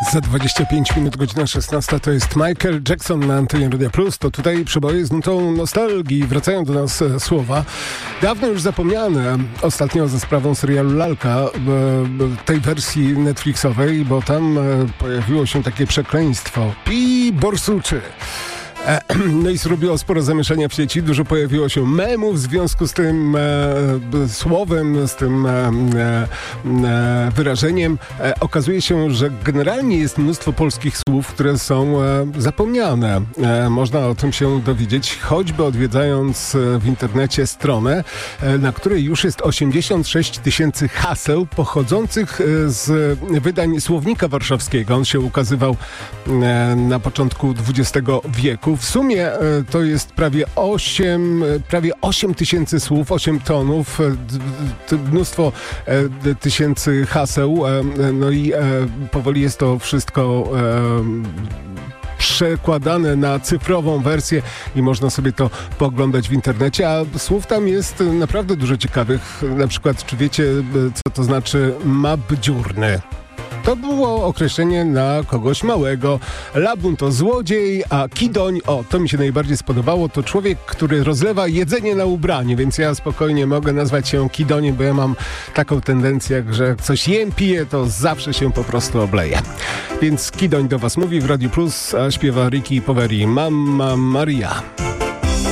Za 25 minut, godzina 16, to jest Michael Jackson na antenie Radia Plus. To tutaj przeboje z nutą nostalgii. Wracają do nas słowa dawno już zapomniane. Ostatnio za sprawą serialu Lalka, tej wersji Netflixowej, bo tam pojawiło się takie przekleństwo. Pi borsuczy. No i zrobiło sporo zamieszania w sieci, dużo pojawiło się memów w związku z tym słowem, z tym wyrażeniem. Okazuje się, że generalnie jest mnóstwo polskich słów, które są zapomniane. Można o tym się dowiedzieć, choćby odwiedzając w internecie stronę, na której już jest 86 000 haseł pochodzących z wydań Słownika Warszawskiego. On się ukazywał na początku XX wieku. W sumie to jest prawie 8 tysięcy słów, 8 tonów, mnóstwo tysięcy haseł, no i powoli jest to wszystko przekładane na cyfrową wersję i można sobie to pooglądać w internecie, a słów tam jest naprawdę dużo ciekawych. Na przykład, czy wiecie, co to znaczy mabdziurny? To było określenie na kogoś małego. Labun to złodziej, a kidoń, to mi się najbardziej spodobało, to człowiek, który rozlewa jedzenie na ubranie, więc ja spokojnie mogę nazwać się kidoniem, bo ja mam taką tendencję, że jak coś jem, piję, to zawsze się po prostu obleję. Więc kidoń do was mówi w Radiu Plus, a śpiewa Ricky Poveri, Mamma Maria.